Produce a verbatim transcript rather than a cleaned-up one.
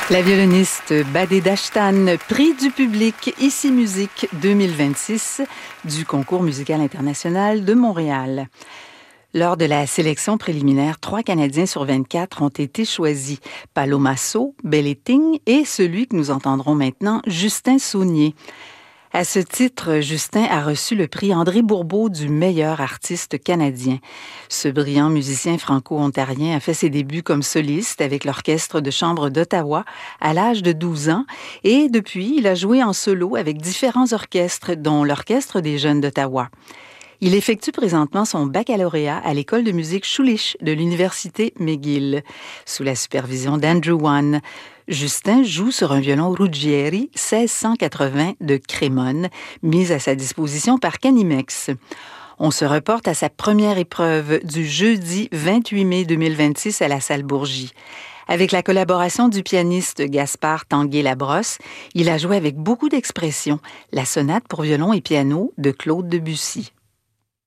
La violoniste Badé Dashtan, prix du public Ici Musique deux mille vingt-six du Concours musical international de Montréal. Lors de la sélection préliminaire, trois Canadiens sur vingt-quatre ont été choisis. Paloma So, Belleting et celui que nous entendrons maintenant, Justin Saunier. À ce titre, Justin a reçu le prix André Bourbeau du meilleur artiste canadien. Ce brillant musicien franco-ontarien a fait ses débuts comme soliste avec l'Orchestre de chambre d'Ottawa à l'âge de douze ans et depuis, il a joué en solo avec différents orchestres, dont l'Orchestre des jeunes d'Ottawa. Il effectue présentement son baccalauréat à l'école de musique Schulich de l'Université McGill, sous la supervision d'Andrew Wan. Justin joue sur un violon Ruggieri seize cent quatre-vingts de Crémone, mis à sa disposition par Canimex. On se reporte à sa première épreuve du jeudi vingt-huit mai deux mille vingt-six à la salle Bourgie. Avec la collaboration du pianiste Gaspard Tanguay-Labrosse, il a joué avec beaucoup d'expression la sonate pour violon et piano de Claude Debussy.